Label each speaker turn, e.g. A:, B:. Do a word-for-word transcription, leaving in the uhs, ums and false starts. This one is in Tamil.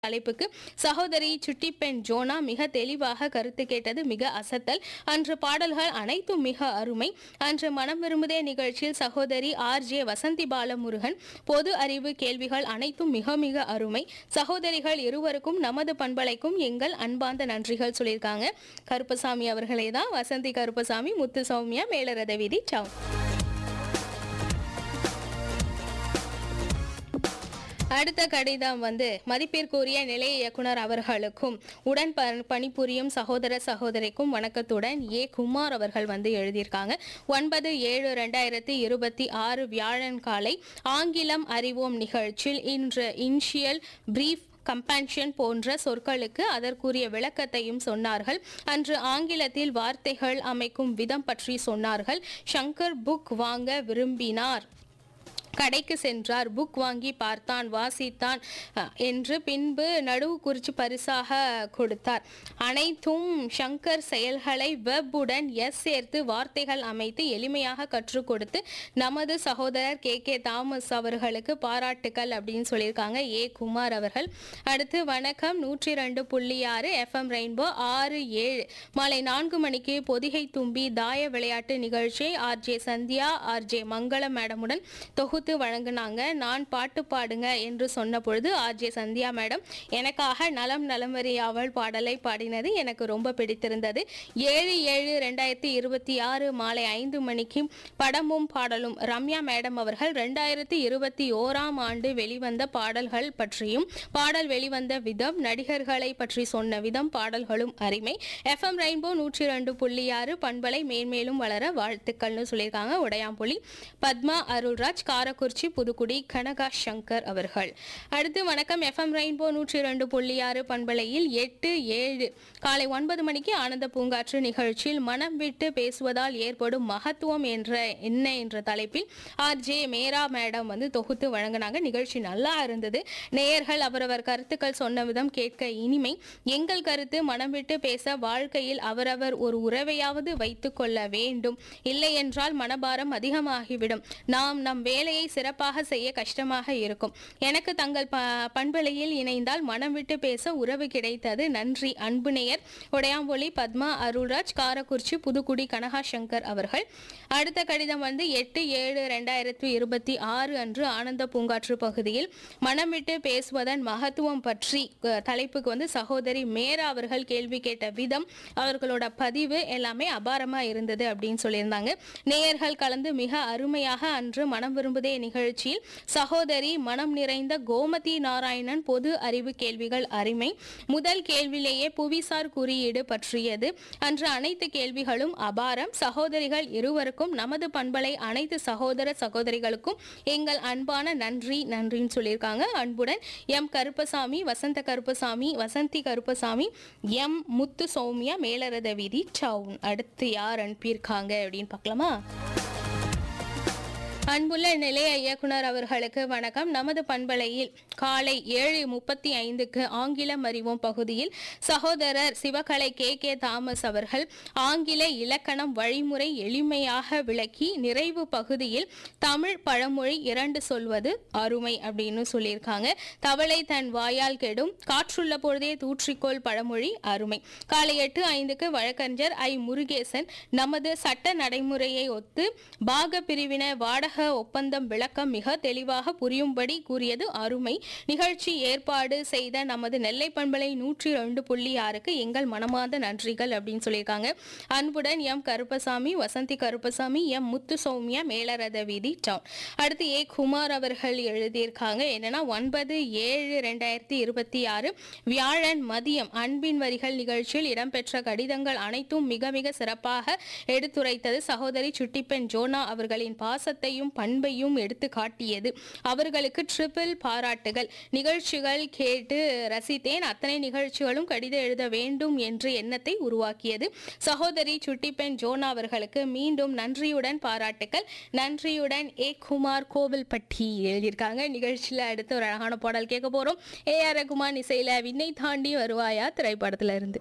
A: தலைப்புக்கு சகோதரி சுட்டி பெண் ஜோனா மிக தெளிவாக கருத்து கேட்டது மிக அசத்தல். அன்று பாடல்கள் அனைத்தும் மிக அருமை. அன்று மனம் விரும்புதே நிகழ்ச்சியில் சகோதரி ஆர் ஜே வசந்தி பாலமுருகன் பொது அறிவு கேள்விகள் அனைத்தும் மிக மிக அருமை. சகோதரிகள் இருவருக்கும் நமது பண்பலைக்கும் எங்கள் அன்பார்ந்த நன்றிகள் சொல்லியிருக்காங்க. கருப்பசாமி அவர்களே தான். வசந்தி கருப்பசாமி, முத்து சௌமியா, மேலரத வீதி டவுன். அடுத்த கடிதம் வந்து மதிப்பிற்குரிய நிலைய இயக்குனர் அவர்களுக்கும் உடன் பணிபுரியும் சகோதர சகோதரிக்கும் வணக்கத்துடன் ஏ குமார் அவர்கள் வந்து எழுதியிருக்காங்க. ஒன்பது ஏழு ரெண்டாயிரத்தி இருபத்தி ஆறு வியாழன் காலை ஆங்கிலம் அறிவோம் நிகழ்ச்சியில் இன்று இனிஷியல் பிரீஃப் கம்பேன்ஷன் போன்ற சொற்களுக்கு அதற்குரிய விளக்கத்தையும் சொன்னார்கள். அன்று ஆங்கிலத்தில் வார்த்தைகள் அமைக்கும் விதம் பற்றி சொன்னார்கள். சங்கர் புக் வாங்க விரும்பினார், கடைக்கு சென்றார், புக் வாங்கி பார்த்தான், வாசித்தான் என்று பின்பு நடுவு குறித்து பரிசாக கொடுத்தார். அனைத்தும் சங்கர் செயல்களை வெப்புடன் எஸ் சேர்த்து வார்த்தைகள் அமைத்து எளிமையாக கற்றுக் கொடுத்து நமது சகோதரர் கே கே தாமஸ் அவர்களுக்கு பாராட்டுக்கள் அப்படின்னு சொல்லியிருக்காங்க ஏ குமார் அவர்கள். அடுத்து வணக்கம் நூற்றி ரெண்டு புள்ளி ஆறு எஃப்எம் ரெயின்போ ஆறு ஏழு மாலை நான்கு மணிக்கு பொதிகை தும்பி தாய விளையாட்டு நிகழ்ச்சியை R J Sandhya R J மங்களம் மேடமுடன் தொகுத்து வழங்கினாங்க. நான் பாட்டு பாடுங்க என்று சொன்ன பொழுது ஆர் ஜே சந்தியா மேடம் எனக்காக நலம் நலமறியாவல் பாடலை பாடினது எனக்கு ரொம்ப பிடித்திருந்தது. ஏழு ஏழு ரெண்டாயிரத்தி இருபத்தி ஆறு மாலை ஐந்து மணிக்கு படமும் பாடலும் ரம்யா மேடம் அவர்கள் ரெண்டாயிரத்தி இருபத்தி ஓராம் ஆண்டு வெளிவந்த பாடல்கள் பற்றியும் பாடல் வெளிவந்த விதம் நடிகர்களை பற்றி சொன்ன விதம் பாடல்களும் அருமை. எஃப்எம் ரெயின்போ நூற்றி ரெண்டு புள்ளி ஆறு பண்பலை மேன்மேலும் வளர வாழ்த்துக்கள்னு சொல்லியிருக்காங்க உடையாம்புலி பத்மா அருள்ராஜ் காரக்குறிச்சி புதுக்குடி கனகா சங்கர் அவர்கள். அடுத்து வணக்கம் எஃப்எம் ரெயின்போ நூற்றி ரெண்டு புள்ளி ஆறு பண்பலையில் எட்டு ஏழு காலை ஒன்பது மணிக்கு ஆனந்த பூங்காற்று நிகழ்ச்சியில் மனம் விட்டு பேசுவதால் ஏற்படும் மகத்துவம் என்ற என்ன என்ற தலைப்பில் ஆர் ஜே மேரா மேடம் வந்து தொகுத்து வழங்கினாங்க. நிகழ்ச்சி நல்லா இருந்தது. நேயர்கள் அவரவர் கருத்துக்கள் சொன்ன விதம் கேட்க இனிமை. எங்கள் கருத்து மனம் விட்டு பேச வாழ்க்கையில் அவரவர் ஒரு உறவையாவது வைத்துக் கொள்ள வேண்டும், இல்லை என்றால் மனபாரம் அதிகமாகிவிடும். நாம் நம் வேலையை சிறப்பாக செய்ய கஷ்டமாக இருக்கும். எனக்கு தங்கள் பண்பலையில் இணைந்தால் மனம் விட்டு பேச உறவு கிடைத்தது. நன்றி. அன்பு நேயர் உடையாம்பொலி பத்மா அருள்ராஜ் காரக்குறிச்சி புதுக்குடி கனகா சங்கர் அவர்கள். அடுத்த கடிதம் வந்து எட்டு ஏழு ரெண்டாயிரத்தி இருபத்தி ஆறு அன்று ஆனந்த பூங்காற்று பகுதியில் மனம் விட்டு பேசுவதன் மகத்துவம் பற்றி தலைப்புக்கு வந்து சகோதரி மேரா அவர்கள் கேள்வி கேட்ட விதம் அவர்களோட பதிவு எல்லாமே அபாரமா இருந்தது அப்படின்னு சொல்லியிருந்தாங்க. நேயர்கள் கலந்து மிக அருமையாக அன்று மனம் விரும்புதே நிகழ்ச்சியில் சகோதரி மனம் நிறைந்த கோமதி நாராயணன் பொது அறிவு கேள்விகள் அருமை. முதல் கேள்வியிலேயே புவிசார் குறியீடு பற்றியது. அன்று அனைத்து கேள்விகளும் அபாரம். சகோதரிகள் இருவருக்கும் நமது பண்பலை அனைத்து சகோதர சகோதரிகளுக்கும் எங்கள் அன்பான நன்றி நன்றின்னு சொல்லியிருக்காங்க. அன்புடன் எம் கருப்பசாமி, வசந்த கருப்பசாமி, வசந்தி கருப்பசாமி, எம் முத்து சௌமியா, மேலரத வீதி டவுன். அடுத்து யார் அனுப்பியிருக்காங்க அப்படின்னு பார்க்கலாமா? அன்புள்ள நிலைய இயக்குனர் அவர்களுக்கு வணக்கம். நமது பண்பலையில் காலை ஏழு முப்பத்தி ஐந்துக்கு ஆங்கிலம் அறிவோம் பகுதியில் சகோதரர் சிவகலை கே கே தாமஸ் அவர்கள் ஆங்கில இலக்கணம் வழிமுறை எளிமையாக விளக்கி நிறைவு பகுதியில் தமிழ் பழமொழி இரண்டு சொல்வது அருமை அப்படின்னு சொல்லியிருக்காங்க. தவளை தன் வாயால் கெடும், காற்றுள்ள பொழுதே தூற்றிக்கோள் பழமொழி அருமை. காலை எட்டு ஐந்துக்கு வழக்கறிஞர் ஐ முருகேசன் நமது சட்ட நடைமுறையை ஒத்து பாக பிரிவின வாடக ஒப்பந்தம் விளக்கம் மிக தெளிவாக புரியும்படி கூறியது அருமை. நிகழ்ச்சி ஏற்பாடு செய்த நமது நெல்லை பண்பலை நூற்றி ரெண்டு புள்ளி ஆறுக்கு எங்கள் மனமார்ந்த நன்றிகள் அப்படின்னு சொல்லியிருக்காங்க. அன்புடன் எம் கருப்பசாமி, வசந்தி கருப்பசாமி, எம் முத்து சௌமியா, மேலரத வீதி டவுன். அடுத்து ஏ குமார் அவர்கள் எழுதியிருக்காங்க. என்னன்னா ஒன்பது ஏழு ரெண்டாயிரத்தி இருபத்தி ஆறு வியாழன் மதியம் அன்பின் வரிகள் நிகழ்ச்சியில் இடம்பெற்ற கடிதங்கள் அனைத்தும் மிக மிக சிறப்பாக எடுத்துரைத்தது. சகோதரி சுட்டிப்பெண் ஜோனா அவர்களின் பாசத்தையும் பண்பையும் எடுத்து காட்டியது. அவர்களுக்கு ட்ரிபிள் பாராட்டுகள். நிகழ்ச்சிகள் கேட்டு ரசித்தேன். அத்தனை நிகழ்ச்சிகளும் கடிதம் எழுத வேண்டும் என்ற எண்ணத்தை உருவாக்கியது. சகோதரி சுட்டிப்பெண் ஜோனா அவர்களுக்கு மீண்டும் நன்றியுடன் பாராட்டுகள். நன்றியுடன் ஏ குமார் கோவில்பட்டி எழுதியிருக்காங்க. நிகழ்ச்சியில் அடுத்து ஒரு அழகான பாடல் கேட்க போறோம். ஏ ஆர் ரகுமான் இசையில விண்ணை தாண்டி வருவாயா திரைப்படத்துல இருந்து.